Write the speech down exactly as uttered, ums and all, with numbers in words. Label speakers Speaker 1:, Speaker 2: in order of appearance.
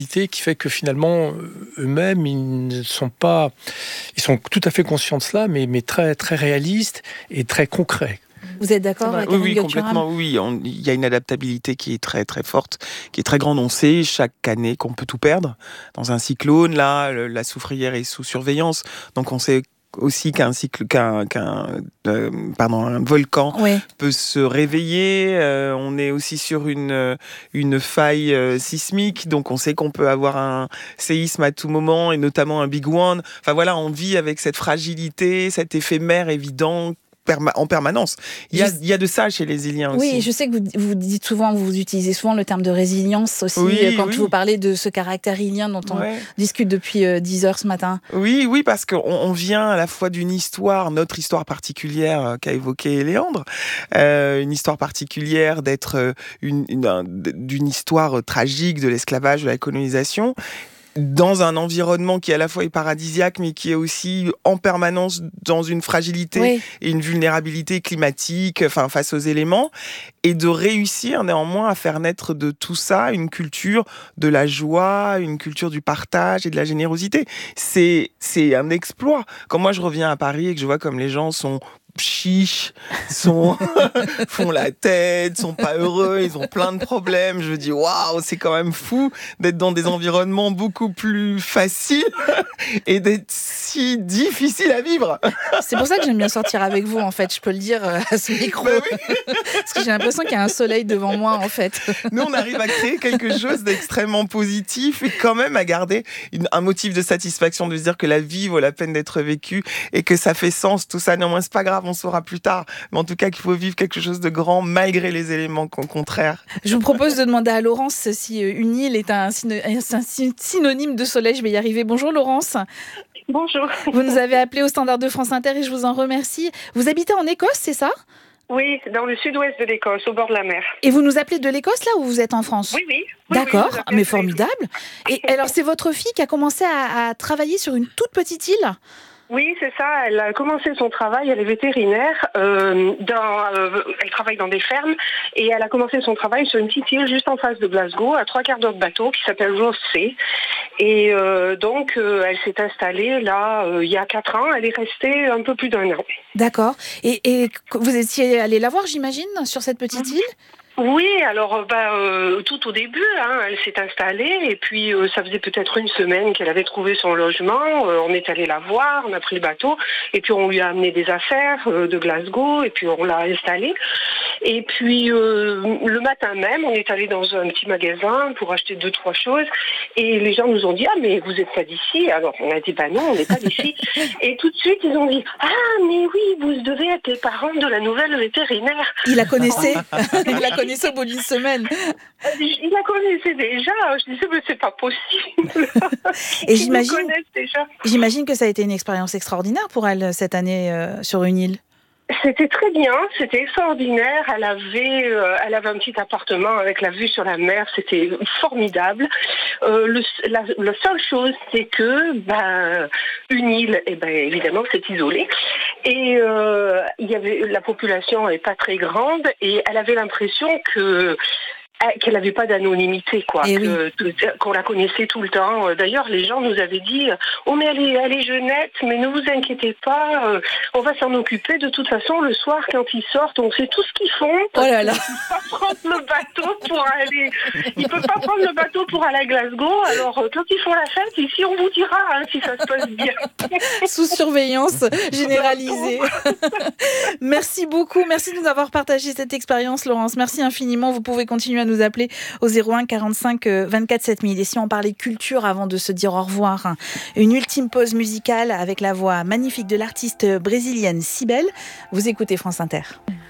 Speaker 1: qui fait que finalement, eux-mêmes, ils ne sont pas... Ils sont tout à fait conscients de cela, mais, mais très, très réalistes et très concrets.
Speaker 2: Vous êtes d'accord avec
Speaker 3: Oui,
Speaker 2: Annie
Speaker 3: oui,
Speaker 2: Gulturam?
Speaker 3: complètement, oui. On- Il y a une adaptabilité qui est très, très forte, qui est très grande. On sait chaque année qu'on peut tout perdre. Dans un cyclone, là, le- la soufrière est sous surveillance. Donc, on sait aussi qu'un cycle, qu'un, qu'un, euh, pardon, un volcan
Speaker 2: Oui.
Speaker 3: peut se réveiller. Euh, on est aussi sur une, euh, une faille euh, sismique, donc on sait qu'on peut avoir un séisme à tout moment, et notamment un big one. Enfin voilà, on vit avec cette fragilité, cet éphémère évident perma- en permanence. Il y a,
Speaker 2: Je-
Speaker 3: il y a de ça chez les Iliens aussi.
Speaker 2: Oui, je sais que vous, vous dites souvent, vous utilisez souvent le terme de résilience aussi,
Speaker 3: Oui,
Speaker 2: euh, quand
Speaker 3: oui.
Speaker 2: vous parlez de ce caractère ilien dont on
Speaker 3: Ouais.
Speaker 2: discute depuis euh, dix heures ce matin.
Speaker 3: Oui, oui, parce qu'on on vient à la fois d'une histoire, notre histoire particulière euh, qu'a évoquée Léandre, euh, une histoire particulière d'être euh, une, une- un- d'une histoire euh, tragique de l'esclavage, de la colonisation, dans un environnement qui à la fois est paradisiaque, mais qui est aussi en permanence dans une fragilité
Speaker 2: Oui.
Speaker 3: et une vulnérabilité climatique, enfin face aux éléments, et de réussir néanmoins à faire naître de tout ça une culture de la joie, une culture du partage et de la générosité. C'est c'est un exploit. Quand moi je reviens à Paris et que je vois comme les gens sont chiches, sont font la tête, sont pas heureux, ils ont plein de problèmes. Je me dis waouh, c'est quand même fou d'être dans des environnements beaucoup plus faciles et d'être si difficile à vivre.
Speaker 2: C'est pour ça que j'aime bien sortir avec vous, en fait, je peux le dire euh, à ce micro.
Speaker 3: Bah oui.
Speaker 2: Parce que j'ai l'impression qu'il y a un soleil devant moi, en fait.
Speaker 3: Nous, on arrive à créer quelque chose d'extrêmement positif et quand même à garder une- un motif de satisfaction, de se dire que la vie vaut la peine d'être vécue et que ça fait sens, tout ça. Néanmoins, c'est pas grave, on saura plus tard. Mais en tout cas, qu'il faut vivre quelque chose de grand malgré les éléments con- contraires.
Speaker 2: Je vous propose de demander à Laurence si euh, une île est un, syno- un sy- synonyme de soleil. Je vais y arriver. Bonjour Laurence.
Speaker 4: Bonjour.
Speaker 2: Vous nous avez appelé au standard de France Inter et je vous en remercie. Vous habitez en Écosse, c'est ça?
Speaker 4: Oui, dans le sud-ouest de l'Écosse, au bord de la mer.
Speaker 2: Et vous nous appelez de l'Écosse, là, où vous êtes en France?
Speaker 4: Oui, oui. oui
Speaker 2: D'accord,
Speaker 4: oui, je vous appelle
Speaker 2: mais
Speaker 4: de
Speaker 2: formidable. Et alors, c'est votre fille qui a commencé à, à travailler sur une toute petite île?
Speaker 4: Oui, c'est ça. Elle a commencé son travail, elle est vétérinaire. Euh, dans, euh, elle travaille dans des fermes et elle a commencé son travail sur une petite île juste en face de Glasgow, à trois quarts d'heure de bateau, qui s'appelle Rothsay. Et euh, donc, euh, elle s'est installée là euh, il y a quatre ans. Elle est restée un peu plus d'un an.
Speaker 2: D'accord. Et, et vous étiez allé la voir, j'imagine, sur cette petite île?
Speaker 4: Oui, alors euh, bah, euh, tout au début, hein, elle s'est installée et puis euh, ça faisait peut-être une semaine qu'elle avait trouvé son logement. Euh, on est allé la voir, on a pris le bateau et puis on lui a amené des affaires euh, de Glasgow et puis on l'a installée. Et puis euh, le matin même, on est allé dans un petit magasin pour acheter deux trois choses et les gens nous ont dit ah mais vous êtes pas d'ici. Alors on a dit bah non, on n'est pas d'ici. Et tout de suite ils ont dit ah mais oui, vous devez être les parents de la nouvelle vétérinaire.
Speaker 2: Il la connaissait. Il la connaissait au bout d'une semaine.
Speaker 4: Il la connaissait déjà. Je disais, mais c'est pas possible.
Speaker 2: Et
Speaker 4: Ils
Speaker 2: j'imagine,
Speaker 4: nous connaissent déjà.
Speaker 2: j'imagine que ça a été une expérience extraordinaire pour elle cette année euh, sur une île.
Speaker 4: C'était très bien, c'était extraordinaire. Elle avait, euh, elle avait un petit appartement avec la vue sur la mer, c'était formidable. Euh, le, la, la seule chose, c'est que ben, une île, eh ben, évidemment, c'est isolé. Et euh, il y avait, la population n'est pas très grande et elle avait l'impression que qu'elle n'avait pas d'anonymité, quoi,
Speaker 2: Eh
Speaker 4: que, oui. qu'on la connaissait tout le temps. D'ailleurs, les gens nous avaient dit « Oh, mais elle est, elle est jeunette, mais ne vous inquiétez pas, euh, on va s'en occuper. De toute façon, le soir, quand ils sortent, on sait tout ce qu'ils font. »
Speaker 2: Oh là là.
Speaker 4: Ils ne peuvent pas prendre le bateau pour aller... Ils peuvent pas prendre le bateau pour aller à Glasgow. Alors, quand ils font la fête, ici, on vous dira hein, si ça se passe bien.
Speaker 2: Sous surveillance généralisée. Merci beaucoup. Merci de nous avoir partagé cette expérience, Laurence. Merci infiniment. Vous pouvez continuer à nous appeler au zéro un quarante-cinq vingt-quatre sept mille. Et si on parlait culture avant de se dire au revoir, une ultime pause musicale avec la voix magnifique de l'artiste brésilienne Cybèle. Vous écoutez France Inter.